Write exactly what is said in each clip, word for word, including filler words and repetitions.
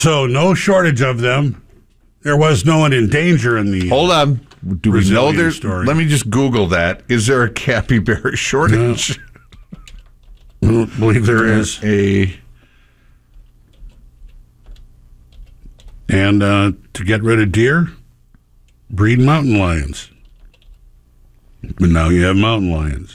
So no shortage of them. There was no one in danger in the. Hold on. Do we know there's? Story. Let me just Google that. Is there a capybara shortage? No. I don't believe there is. A and uh, to get rid of deer, breed mountain lions. But now you have mountain lions.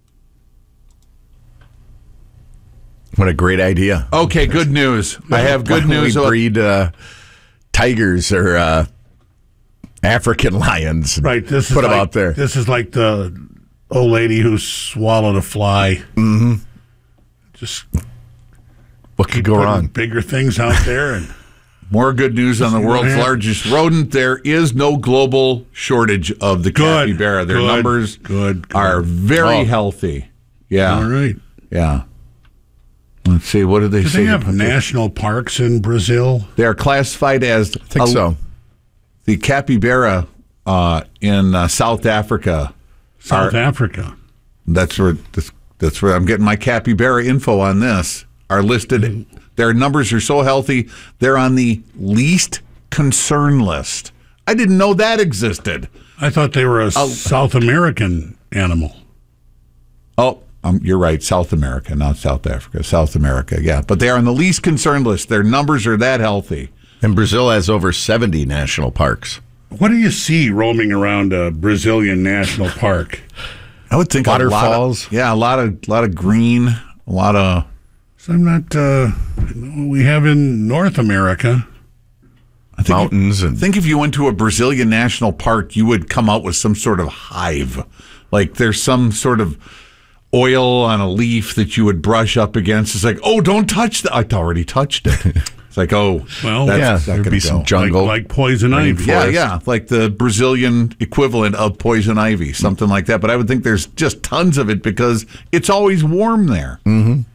What a great idea. Okay, good news. I have good Why don't news. we about- breed uh, tigers or uh, African lions. and Right. This is put them like, out there. This is like the old lady who swallowed a fly. Mm-hmm. Just What could go putting wrong? bigger things out there, and More good news on the world's Yeah. largest rodent. There is no global shortage of the Good, capybara. Their good, numbers good, good. are very Oh. healthy. Yeah. all right. Yeah. Let's see. What did they Do say? they have national parks in Brazil? They are classified as I think a- so. the capybara uh, in uh, South Africa. South are- Africa. That's where this, that's where I'm getting my capybara info on this. Are listed. Their numbers are so healthy. They're on the least concern list. I didn't know that existed. I thought they were a South American animal. Oh, um, you're right. South America, not South Africa. South America, yeah. But they are on the least concern list. Their numbers are that healthy. And Brazil has over seventy national parks. What do you see roaming around a Brazilian national park? I would think a lot of- Waterfalls. yeah, a lot of lot of green, a lot of. So I'm not. Uh, we have in North America. I think Mountains and I think if you went to a Brazilian national park, you would come out with some sort of hive. Like there's some sort of oil on a leaf that you would brush up against. It's like, oh, don't touch that. I already touched it. It's like, oh, Well, that's yeah, not there'd gonna be go. some jungle. Like, like poison ivy. Yeah, forest. yeah, like the Brazilian equivalent of poison ivy, something like that. But I would think there's just tons of it because it's always warm there. Mm-hmm.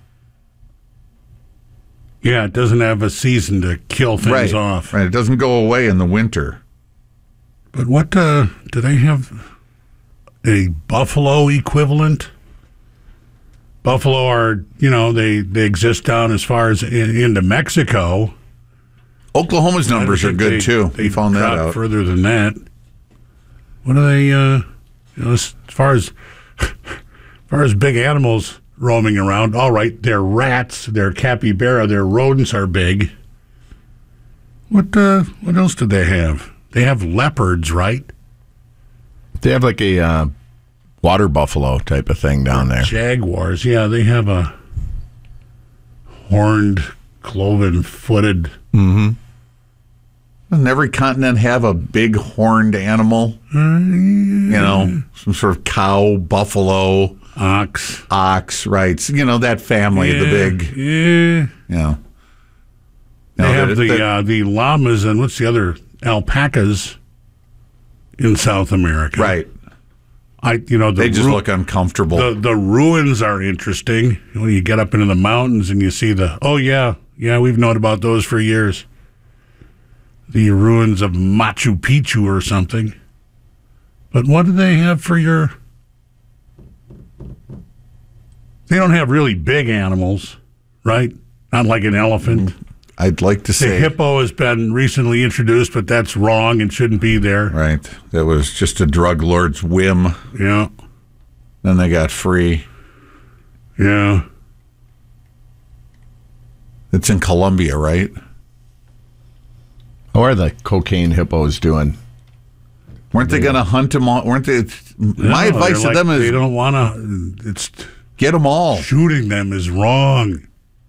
Yeah, it doesn't have a season to kill things right, off. right. It doesn't go away in the winter. But what uh, do they have? A buffalo equivalent? Buffalo are, you know, they, they exist down as far as in, into Mexico. Oklahoma's numbers I are think good they- too. They We found that drop out. further than that. What are they? Uh, you know, as far as as far as big animals roaming around, all right, they're rats, they're capybara, their rodents are big. What uh, what else do they have? They have leopards, right? they have like a uh, water buffalo type of thing down there. Jaguars, yeah, they have a horned, cloven-footed. Mm-hmm. Doesn't every continent have a big horned animal? You know, some sort of cow, buffalo, Ox. ox, right? You know, that family, the Yeah, big, Yeah. you know. They No, have that- the that- uh, the llamas and what's the other alpacas in South America. right. I you know the They just ru- look uncomfortable. the the ruins are interesting. When you get up into the mountains and you see the oh yeah yeah we've known about those for years. The ruins of Machu Picchu or something. But what do they have for your? They don't have really big animals, right? Not like an elephant. I'd like to The say, hippo has been recently introduced, but that's wrong and shouldn't be there. right, that was just a drug lord's whim. Yeah, Then they got free. yeah. It's in Colombia, right? How are the cocaine hippos doing? Weren't they going to hunt them all? Weren't they? My No, advice they're to like- them they is don't want to. It's get them all. shooting them is wrong.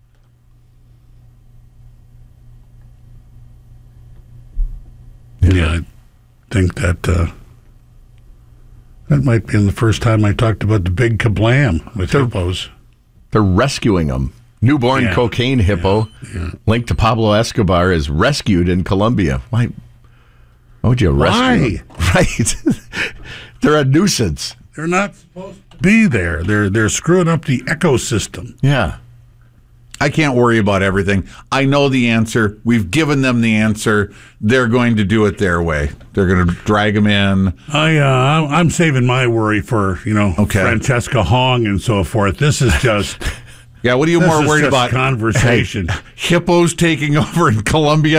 Yeah, I think that uh, that might be the first time I talked about the big kablam with hippos. They're rescuing them. Newborn Yeah. cocaine hippo linked to Pablo Escobar is rescued in Colombia. Why? Why would you rescue them? Right. They're a nuisance. They're not supposed to be there. They're they're screwing up the ecosystem. Yeah. I can't worry about everything. I know the answer. We've given them the answer. They're going to do it their way. They're going to drag them in. I uh, I'm- I'm saving my worry for you know Okay. Francesca Hong and so forth. This is just Yeah, what are you This more is worried just about? conversation. Hippos taking over in Colombia